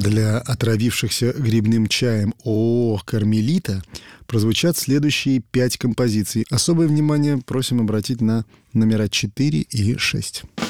Для отравившихся грибным чаем ООО «Кармелита» прозвучат следующие 5 композиций. Особое внимание просим обратить на номера 4 и 6.